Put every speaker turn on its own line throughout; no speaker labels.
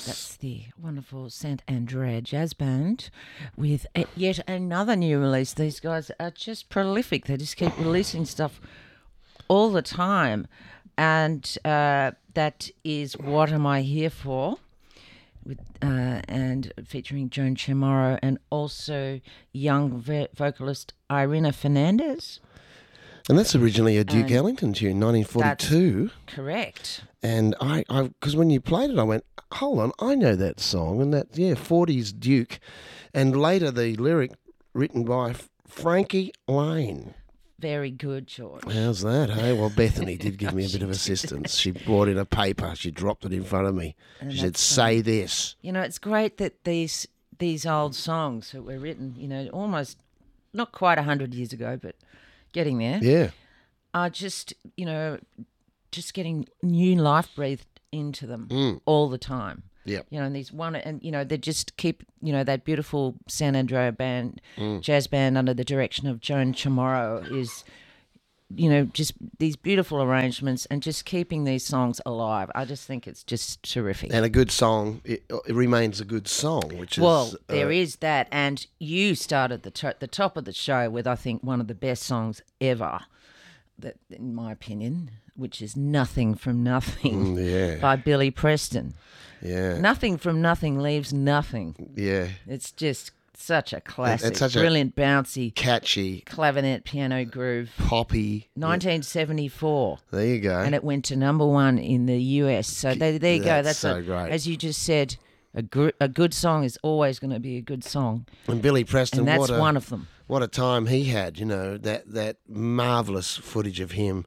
That's the wonderful Sant Andrea Jazz Band with yet another new release. These guys are just prolific. They just keep releasing stuff all the time. And that is What Am I Here For? With, and featuring Joan Chamorro and also young vocalist Irina Fernandez.
And that's originally a Duke Ellington tune, 1942.
That's correct.
And because when you played it, I went, hold on, I know that song. And that, 40s Duke. And later the lyric written by Frankie Lane.
Very good, George.
How's that, hey? Well, Bethany did give me a bit of assistance. She brought in a paper. She dropped it in front of me. She said, say this.
You know, it's great that these old songs that were written, almost not quite 100 years ago, but getting there.
Yeah.
Are just, just getting new life breathed into them all the time.
Yeah.
And they just keep, that beautiful San Andrea band, jazz band under the direction of Joan Chamorro is, just these beautiful arrangements and just keeping these songs alive. I just think it's just terrific.
And a good song, it remains a good song, which is...
Well, there is that. And you started the top of the show with, I think, one of the best songs ever, that, in my opinion, which is Nothing from Nothing by Billy Preston.
Yeah.
Nothing from Nothing leaves nothing.
Yeah.
It's just such a classic.
It's such
brilliant, bouncy,
catchy,
clavinet piano groove.
Poppy.
1974.
There you go.
And it went to #1 in the US. So there you go. That's
so great.
As you just said, a good song is always going to be a good song.
And Billy Preston,
and that's one of them.
What a time he had, that marvellous footage of him.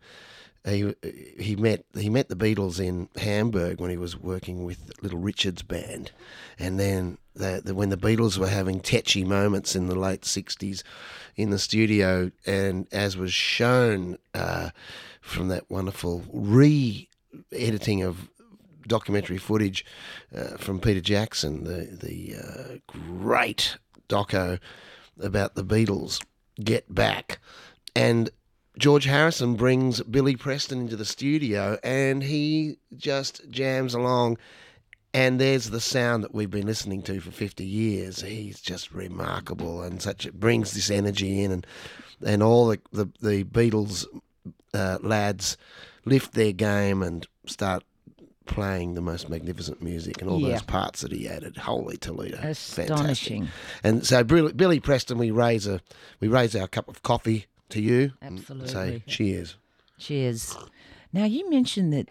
He met the Beatles in Hamburg when he was working with Little Richard's band, and then when the Beatles were having tetchy moments in the late 60s in the studio, and as was shown from that wonderful re-editing of documentary footage from Peter Jackson, the great doco about the Beatles, Get Back, and George Harrison brings Billy Preston into the studio and he just jams along, and there's the sound that we've been listening to for 50 years. He's just remarkable, and brings this energy in, and all the Beatles lads lift their game and start playing the most magnificent music, and all those parts that he added. Holy Toledo.
Astonishing.
Fantastic. And so Billy Preston, we raise our cup of coffee to you.
Absolutely.
Say cheers.
Cheers. Now, you mentioned that...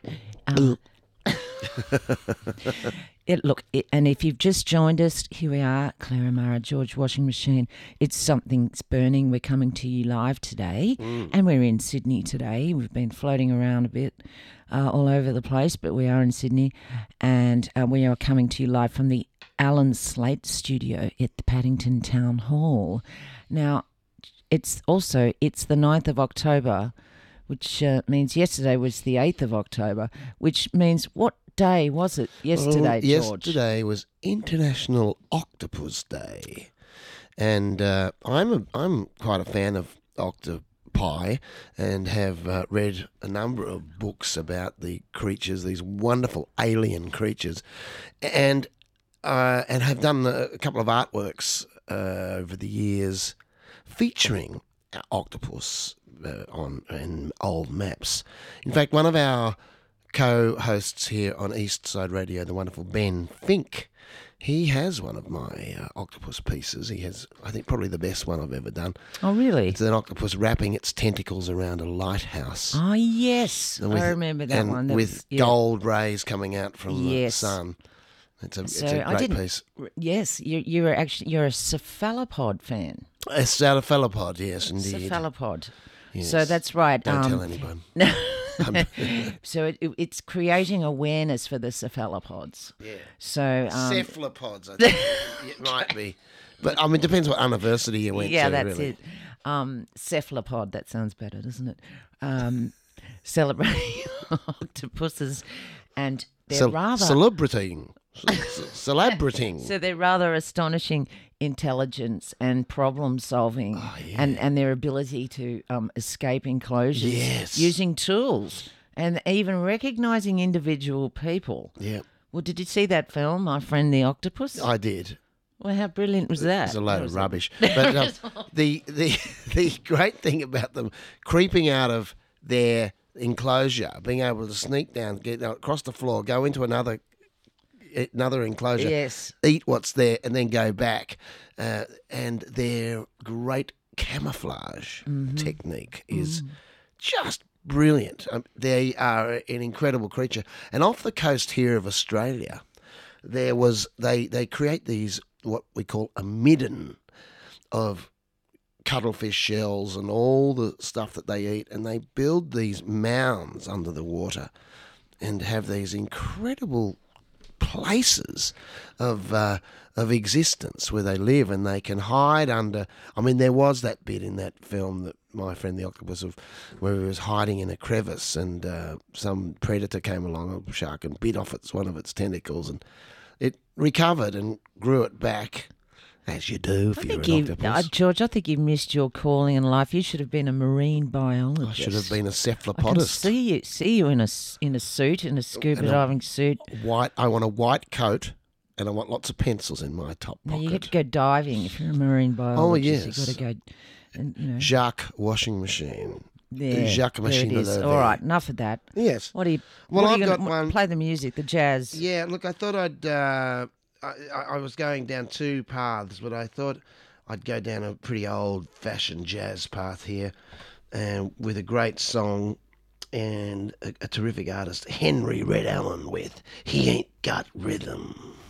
and if you've just joined us, here we are, Claire O'Mara, George Washing Machine. It's Something's Burning. We're coming to you live today, and we're in Sydney today. We've been floating around a bit all over the place, but we are in Sydney, and we are coming to you live from the Alan Slate studio at the Paddington Town Hall. Now, it's the 9th of October, which means yesterday was the 8th of October, which means what day was it yesterday, George?
Yesterday was International Octopus Day, and I'm quite a fan of octopi, and have read a number of books about the creatures, these wonderful alien creatures, and have done a couple of artworks over the years featuring octopus on old maps. In fact, one of our co-hosts here on Eastside Radio, the wonderful Ben Fink, he has one of my octopus pieces. He has, I think, probably the best one I've ever done.
Oh, really?
It's an octopus wrapping its tentacles around a lighthouse.
Oh, yes. I remember that one.
With gold rays coming out from the sun. It's a great piece.
Yes, you're a cephalopod fan.
A cephalopod, yes, indeed.
Cephalopod.
Yes.
So that's right.
Don't tell anyone.
So it's creating awareness for the cephalopods.
Yeah.
So
cephalopods, I think it might be. But it depends what university you went to.
Yeah, that's
really.
it. Cephalopod. That sounds better, doesn't it? Celebrating octopuses, and they're rather
celebrating.
So they're rather astonishing intelligence and problem solving, and their ability to escape enclosures using tools, and even recognizing individual people.
Yeah.
Well, did you see that film, My Friend the Octopus?
I did.
Well, how brilliant was that?
It's a load of rubbish. But the great thing about them creeping out of their enclosure, being able to sneak down, get across the floor, go into another enclosure,
Yes.
eat what's there, and then go back, and their great camouflage technique is just brilliant. They are an incredible creature. And off the coast here of Australia, they create these, what we call a midden of cuttlefish shells and all the stuff that they eat, and they build these mounds under the water and have these incredible places of existence where they live, and they can hide under. I mean, there was that bit in that film, that My Friend the Octopus, where he was hiding in a crevice, and some predator came along, a shark, and bit off one of its tentacles, and it recovered and grew it back, as you do if you're an octopus.
George, I think you missed your calling in life. You should have been a marine biologist.
I should have been a
I can
cephalopodist.
see you in a suit, in a scuba diving suit.
I want a white coat, and I want lots of pencils in my top
Now,
pocket.
you get to go diving if you're a marine biologist.
yes.
You've got to go, and, you know.
Jacques washing machine.
There,
Jacques
there it
machine.
is. All right, enough of that.
Yes.
What are you?
Well,
what are
I've
you
got
gonna,
one.
Play the music, the jazz.
Yeah, look, I thought I was going down two paths, but I thought I'd go down a pretty old-fashioned jazz path here, and with a great song and a terrific artist, Henry Red Allen, with He Ain't Got Rhythm.